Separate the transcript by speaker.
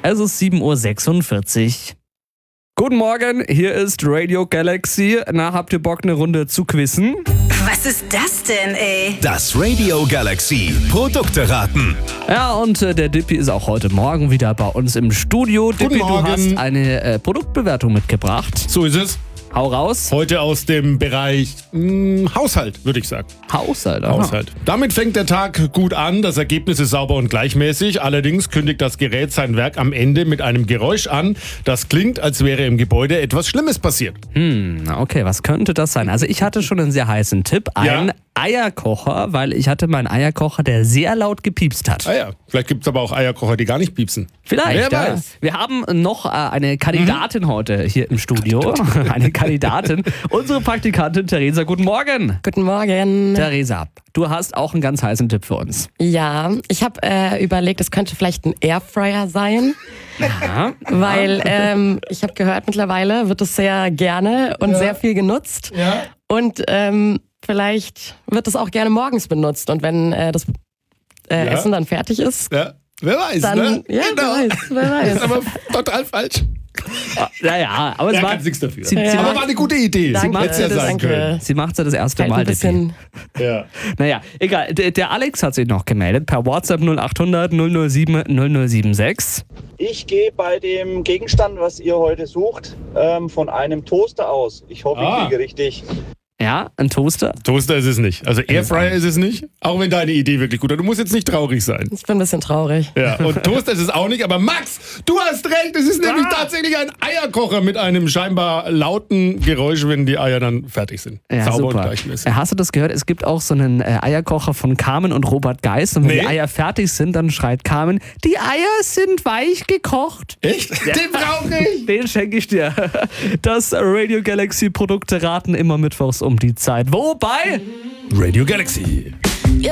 Speaker 1: Es ist 7.46 Uhr. Guten Morgen, hier ist Radio Galaxy. Na, habt ihr Bock, eine Runde zu quizzen?
Speaker 2: Was ist das denn, ey?
Speaker 3: Das Radio Galaxy Produkte raten.
Speaker 1: Ja, und der Dippy ist auch heute Morgen wieder bei uns im Studio. Dippy, du
Speaker 4: Morgen.
Speaker 1: hast eine Produktbewertung mitgebracht.
Speaker 4: So ist es.
Speaker 1: Hau raus.
Speaker 4: Heute aus dem Bereich Haushalt, würde ich sagen.
Speaker 1: Haushalt. aha.
Speaker 4: Haushalt. Damit fängt der Tag gut an. Das Ergebnis ist sauber und gleichmäßig. Allerdings kündigt das Gerät sein Werk am Ende mit einem Geräusch an. Das klingt, als wäre im Gebäude etwas Schlimmes passiert.
Speaker 1: Na, okay, was könnte das sein? Also ich hatte schon einen sehr heißen Tipp. Ein
Speaker 4: Ja.
Speaker 1: Eierkocher, weil ich hatte meinen Eierkocher, der sehr laut gepiepst hat.
Speaker 4: Ah ja, vielleicht gibt es aber auch Eierkocher, die gar nicht piepsen.
Speaker 1: Vielleicht,
Speaker 4: Wer
Speaker 1: ja.
Speaker 4: weiß.
Speaker 1: Wir haben noch eine Kandidatin heute hier im Studio. Eine Kandidatin. Unsere Praktikantin Theresa. Guten Morgen.
Speaker 5: Guten Morgen.
Speaker 1: Theresa, du hast auch einen ganz heißen Tipp für uns.
Speaker 5: Ja, ich habe überlegt, es könnte vielleicht ein Airfryer sein,
Speaker 1: Ja.
Speaker 5: weil ich habe gehört, mittlerweile wird es sehr gerne und sehr viel genutzt.
Speaker 4: Ja.
Speaker 5: Und vielleicht wird es auch gerne morgens benutzt. Und wenn das Essen dann fertig ist,
Speaker 4: Ja. Wer weiß,
Speaker 5: dann,
Speaker 4: ne?
Speaker 5: ja,
Speaker 4: Genau.
Speaker 5: wer weiß.
Speaker 4: Das ist aber total falsch.
Speaker 1: Naja, aber es
Speaker 4: Er
Speaker 1: war,
Speaker 4: kann nichts dafür.
Speaker 1: Sie- sie
Speaker 4: aber
Speaker 1: macht-
Speaker 4: war eine gute Idee.
Speaker 5: Danke,
Speaker 4: Hätte es ja sein können.
Speaker 1: sie macht ja das erste
Speaker 5: Halt
Speaker 1: Mal.
Speaker 5: ein bisschen,
Speaker 1: Dippy.
Speaker 4: Ja.
Speaker 1: Naja, egal. Der Alex hat sich noch gemeldet per WhatsApp 0800 007 0076.
Speaker 6: Ich gehe bei dem Gegenstand, was ihr heute sucht, von einem Toaster aus. Ich hoffe, ich liege richtig.
Speaker 1: Ja, ein Toaster.
Speaker 4: Toaster ist es nicht. Also Airfryer ist es nicht. Auch wenn deine Idee wirklich gut ist. Du musst jetzt nicht traurig sein.
Speaker 5: ich bin ein bisschen traurig.
Speaker 4: Ja, und Toaster ist es auch nicht. Aber Max, du hast recht. Es ist nämlich tatsächlich ein Eierkocher mit einem scheinbar lauten Geräusch, wenn die Eier dann fertig sind.
Speaker 1: Ja,
Speaker 4: Sauber
Speaker 1: super.
Speaker 4: und gleichmäßig.
Speaker 1: Hast du das gehört? Es gibt auch so einen Eierkocher von Carmen und Robert Geist. Und wenn
Speaker 4: Nee.
Speaker 1: die Eier fertig sind, dann schreit Carmen, die Eier sind weich gekocht.
Speaker 4: Echt? Den brauche ich.
Speaker 1: Den schenke ich dir. Das Radio Galaxy Produkte raten immer mittwochs um die Zeit. Wobei...
Speaker 4: Radio Galaxy.